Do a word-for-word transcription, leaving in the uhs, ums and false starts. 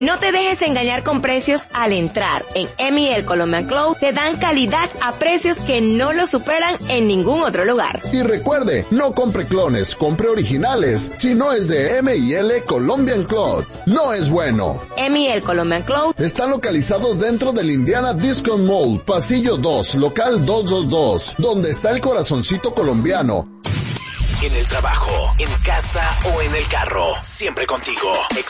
No te dejes engañar con precios al entrar. En M y L Colombian Cloth te dan calidad a precios que no lo superan en ningún otro lugar. Y recuerde, no compre clones, compre originales. Si no es de M y L Colombian Cloth, no es bueno. M y L Colombian Cloth están localizados dentro del Indiana Discount Mall, pasillo dos, local doscientos veintidós, donde está el corazoncito colombiano. En el trabajo, en casa o en el carro, siempre contigo.